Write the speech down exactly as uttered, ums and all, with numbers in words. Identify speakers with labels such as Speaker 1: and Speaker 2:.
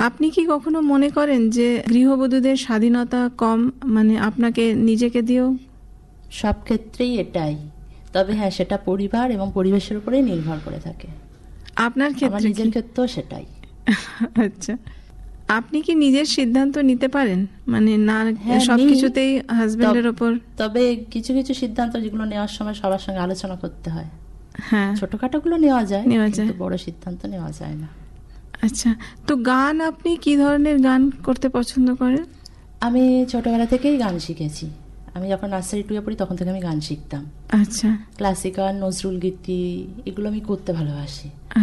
Speaker 1: আপনি কি কখনো মনে করেন যে গৃহবধূদের স্বাধীনতা কম, মানে আপনাকে নিজেকে দিয়েও?
Speaker 2: সব ক্ষেত্রেই এটাই, তবে হ্যাঁ সেটা পরিবার এবং পরিবেশের উপরেই নির্ভর করে থাকে।
Speaker 1: আপনার
Speaker 2: আমার
Speaker 1: ক্ষেত্রে
Speaker 2: নিজের
Speaker 1: কি?
Speaker 2: ক্ষেত্রেও সেটাই।
Speaker 1: আচ্ছা, আপনি কি নিজের সিদ্ধান্ত নিতে পারেন, মানে না
Speaker 2: হ্যাঁ,
Speaker 1: সবকিছুতেই হাজবেন্ডের
Speaker 2: তব-
Speaker 1: ওপর?
Speaker 2: তবে কিছু কিছু সিদ্ধান্ত যেগুলো নেওয়ার সময় সবার সঙ্গে আলোচনা করতে হয়।
Speaker 1: হ্যাঁ,
Speaker 2: ছোটখাটোগুলো নেওয়া যায়,
Speaker 1: নেওয়া
Speaker 2: কিন্তু
Speaker 1: যায়।
Speaker 2: বড় সিদ্ধান্ত নেওয়া যায় না।
Speaker 1: আচ্ছা, তো গান, আপনি কি ধরনের গান করতে পছন্দ করেন?
Speaker 2: আমি ছোটবেলা থেকেই গান শিখেছি। আমি যখন নার্সারি টুয়ে পড়ি তখন থেকে আমি গান শিখতাম।
Speaker 1: আচ্ছা,
Speaker 2: ক্লাসিক্যাল, নজরুল গীতি এগুলো আমি করতে ভালোবাসি।